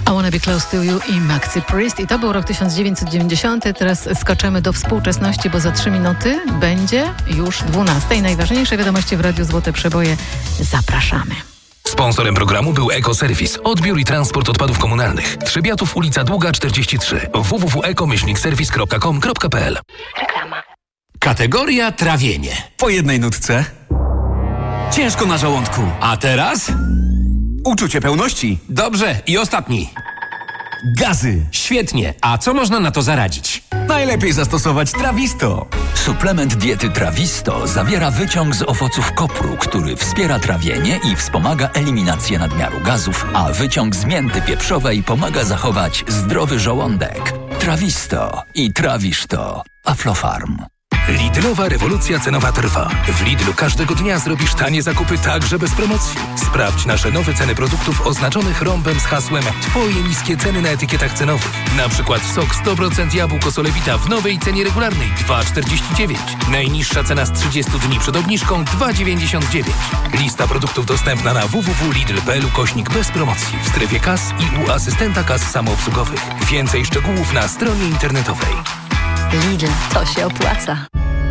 I Wanna Be Close to You i Maxi Priest. I to był rok 1990. Teraz skaczemy do współczesności, bo za 3 minuty będzie już 12. Najważniejsze wiadomości w Radiu Złote Przeboje. Zapraszamy. Sponsorem programu był Ekoserwis. Odbiór i transport odpadów komunalnych. Trzebiatów, ulica Długa 43. www.eko-serwis.com.pl. Reklama. Kategoria trawienie. Po jednej nutce. Ciężko na żołądku. A teraz? Uczucie pełności. Dobrze, i ostatni. Gazy. Świetnie. A co można na to zaradzić? Najlepiej zastosować Trawisto. Suplement diety Trawisto zawiera wyciąg z owoców kopru, który wspiera trawienie i wspomaga eliminację nadmiaru gazów, a wyciąg z mięty pieprzowej pomaga zachować zdrowy żołądek. Trawisto i trawisz to. Aflofarm. Lidlowa rewolucja cenowa trwa. W Lidlu każdego dnia zrobisz tanie zakupy także bez promocji. Sprawdź nasze nowe ceny produktów oznaczonych rąbem z hasłem Twoje niskie ceny na etykietach cenowych. Na przykład sok 100% jabłko Solewita w nowej cenie regularnej 2,49. Najniższa cena z 30 dni przed obniżką 2,99. Lista produktów dostępna na www.lidl.pl/bez promocji w strefie kas i u asystenta kas samoobsługowych. Więcej szczegółów na stronie internetowej. Lidl, to się opłaca.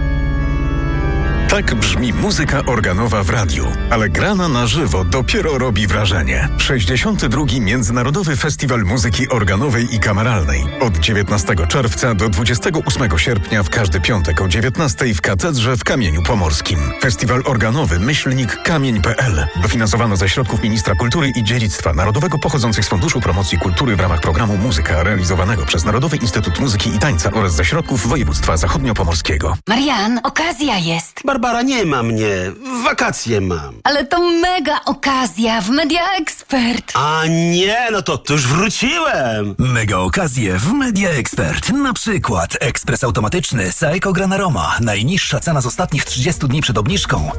Tak brzmi muzyka organowa w radiu, ale grana na żywo dopiero robi wrażenie. 62. Międzynarodowy Festiwal Muzyki Organowej i Kameralnej. Od 19 czerwca do 28 sierpnia w każdy piątek o 19 w Katedrze w Kamieniu Pomorskim. Festiwal organowy /kamień.pl. Dofinansowano ze środków Ministra Kultury i Dziedzictwa Narodowego pochodzących z Funduszu Promocji Kultury w ramach programu Muzyka realizowanego przez Narodowy Instytut Muzyki i Tańca oraz ze środków województwa zachodniopomorskiego. Marian, okazja jest. Barbara, nie ma mnie. Wakacje mam. Ale to mega okazja w Media Expert. A nie, no to już wróciłem. Mega okazje w Media Expert. Na przykład ekspres automatyczny Saeco Granaroma. Najniższa cena z ostatnich 30 dni przed obniżką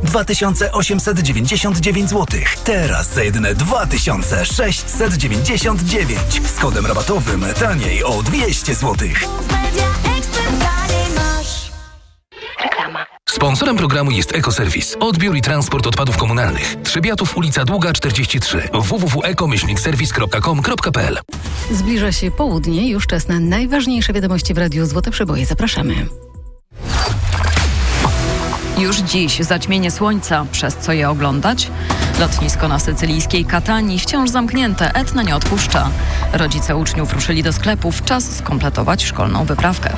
2899 zł. Teraz za jedyne 2699. Z kodem rabatowym taniej o 200 zł. Reklama. Sponsorem programu jest Ekoserwis. Odbiór i transport odpadów komunalnych. Trzebiatów, ulica Długa 43. www.eko-serwis.com.pl. Zbliża się południe, już czas na najważniejsze wiadomości w Radiu Złote Przeboje. Zapraszamy. Już dziś zaćmienie słońca, przez co je oglądać? Lotnisko na sycylijskiej Katanii wciąż zamknięte, Etna nie odpuszcza. Rodzice uczniów ruszyli do sklepów, czas skompletować szkolną wyprawkę.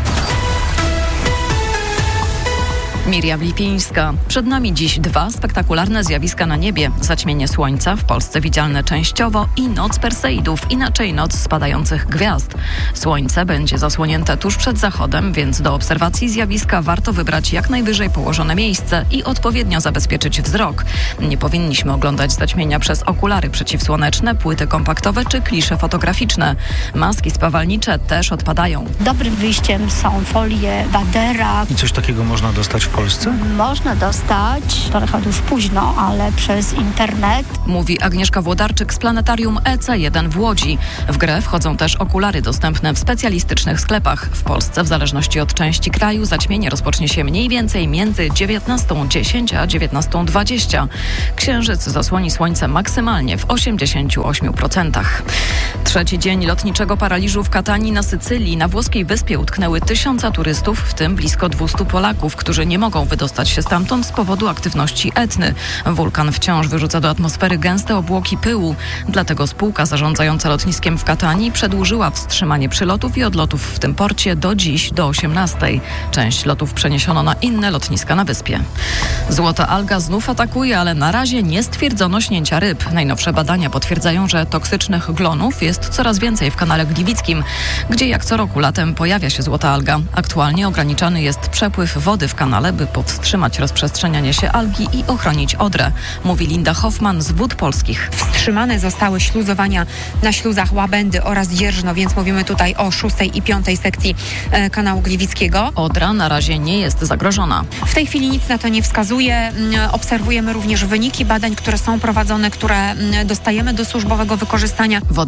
Miriam Lipińska. Przed nami dziś 2 spektakularne zjawiska na niebie. Zaćmienie słońca, w Polsce widzialne częściowo, i noc Perseidów, inaczej noc spadających gwiazd. Słońce będzie zasłonięte tuż przed zachodem, więc do obserwacji zjawiska warto wybrać jak najwyżej położone miejsce i odpowiednio zabezpieczyć wzrok. Nie powinniśmy oglądać zaćmienia przez okulary przeciwsłoneczne, płyty kompaktowe czy klisze fotograficzne. Maski spawalnicze też odpadają. Dobrym wyjściem są folie Badera. I coś takiego można dostać w Polsce? Można dostać, trochę już późno, ale przez internet. Mówi Agnieszka Włodarczyk z planetarium EC1 w Łodzi. W grę wchodzą też okulary dostępne w specjalistycznych sklepach. W Polsce, w zależności od części kraju, zaćmienie rozpocznie się mniej więcej między 19:10 a 19:20. Księżyc zasłoni słońce maksymalnie w 88%. Trzeci dzień lotniczego paraliżu w Katanii na Sycylii. Na włoskiej wyspie utknęły 1000 turystów, w tym blisko 200 Polaków, którzy nie mogą wydostać się stamtąd z powodu aktywności Etny. Wulkan wciąż wyrzuca do atmosfery gęste obłoki pyłu. Dlatego spółka zarządzająca lotniskiem w Katanii przedłużyła wstrzymanie przylotów i odlotów w tym porcie do dziś, do 18:00. Część lotów przeniesiono na inne lotniska na wyspie. Złota alga znów atakuje, ale na razie nie stwierdzono śnięcia ryb. Najnowsze badania potwierdzają, że toksycznych glonów jest coraz więcej w kanale Gliwickim, gdzie jak co roku latem pojawia się złota alga. Aktualnie ograniczany jest przepływ wody w kanale, by powstrzymać rozprzestrzenianie się algi i ochronić Odrę, mówi Linda Hoffman z Wód Polskich. Wstrzymane zostały śluzowania na śluzach Łabędy oraz Dzierżno, więc mówimy tutaj o 6. i 5. sekcji kanału Gliwickiego. Odra na razie nie jest zagrożona. W tej chwili nic na to nie wskazuje. Obserwujemy również wyniki badań, które są prowadzone, które dostajemy do służbowego wykorzystania. Wody Polskie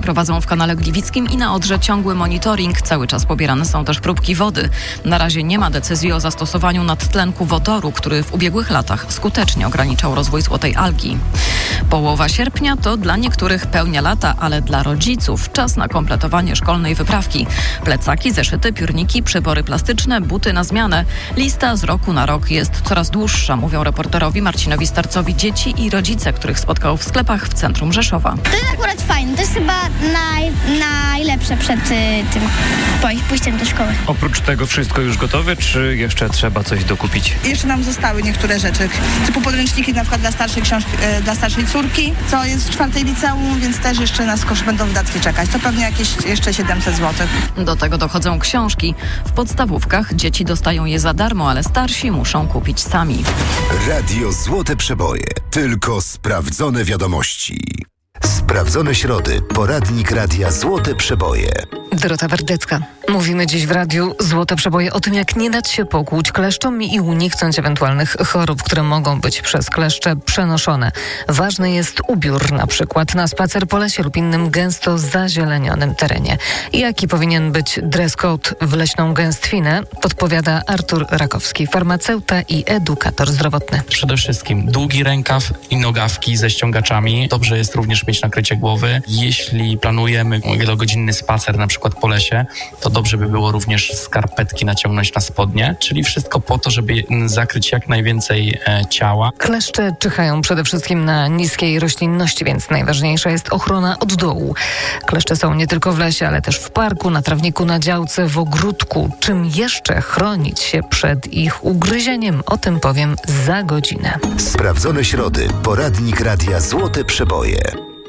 Inspekcje prowadzą w kanale Gliwickim i na Odrze ciągły monitoring. Cały czas pobierane są też próbki wody. Na razie nie ma decyzji o zastosowaniu nadtlenku wodoru, który w ubiegłych latach skutecznie ograniczał rozwój złotej algi. Połowa sierpnia to dla niektórych pełnia lata, ale dla rodziców czas na kompletowanie szkolnej wyprawki. Plecaki, zeszyty, piórniki, przybory plastyczne, buty na zmianę. Lista z roku na rok jest coraz dłuższa, mówią reporterowi Marcinowi Starcowi dzieci i rodzice, których spotkał w sklepach w centrum Rzeszowa. To jest akurat fajne, to jest chyba najlepsze przed tym pójściem do szkoły. Oprócz tego wszystko już gotowe, czy jeszcze trzeba coś dokupić? Jeszcze nam zostały niektóre rzeczy, typu podręczniki na przykład dla starszej książki, dla starszej córki, co jest w 4. liceum, więc też jeszcze nas będą wydatki czekać. To pewnie jakieś jeszcze 700 zł. Do tego dochodzą książki. W podstawówkach dzieci dostają je za darmo, ale starsi muszą kupić sami. Radio Złote Przeboje. Tylko sprawdzone wiadomości. Sprawdzone środy. Poradnik Radia Złote Przeboje. Dorota Wardecka. Mówimy dziś w Radiu Złote Przeboje o tym, jak nie dać się pokłuć kleszczom i uniknąć ewentualnych chorób, które mogą być przez kleszcze przenoszone. Ważny jest ubiór, na przykład na spacer po lesie lub innym gęsto zazielenionym terenie. Jaki powinien być dress code w leśną gęstwinę, podpowiada Artur Rakowski, farmaceuta i edukator zdrowotny. Przede wszystkim długi rękaw i nogawki ze ściągaczami. Dobrze jest również mieć nakrycie głowy. Jeśli planujemy wielogodzinny spacer, na przykład po lesie, to dobrze by było również skarpetki naciągnąć na spodnie, czyli wszystko po to, żeby zakryć jak najwięcej ciała. Kleszcze czyhają przede wszystkim na niskiej roślinności, więc najważniejsza jest ochrona od dołu. Kleszcze są nie tylko w lesie, ale też w parku, na trawniku, na działce, w ogródku. Czym jeszcze chronić się przed ich ugryzieniem? O tym powiem za godzinę. Sprawdzone środy. Poradnik Radia Złote Przeboje.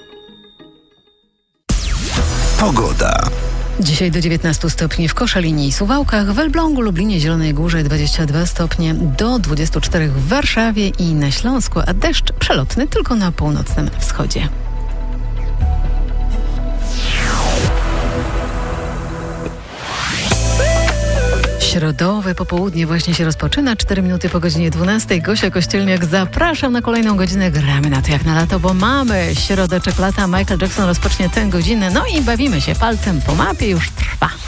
Pogoda. Dzisiaj do 19 stopni w Koszalinie i Suwałkach, w Elblągu, Lublinie, Zielonej Górze 22 stopnie, do 24 w Warszawie i na Śląsku, a deszcz przelotny tylko na północnym wschodzie. Środowe popołudnie właśnie się rozpoczyna, 4 minuty po godzinie 12. Gosia Kościelniak, zapraszam na kolejną godzinę. Gramy na to jak na lato, bo mamy środeczek lata. Michael Jackson rozpocznie tę godzinę, no i bawimy się palcem po mapie, już trwa.